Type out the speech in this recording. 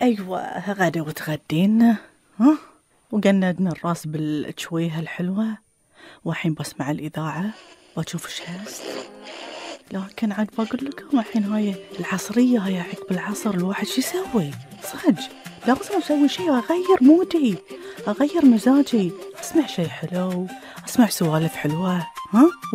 أيوة، غدا وتغدينا، ها، وقندنا الراس بالشويهة الحلوة، والحين بسمع الإذاعة وأشوف الشمس. لكن عاد بقول لكم الحين هاي العصرية، هاي عقب العصر الواحد شو يسوي؟ صدق لازم أسوي شيء، أغير مودي، أغير مزاجي، أسمع شيء حلو، أسمع سوالف حلوة، ها؟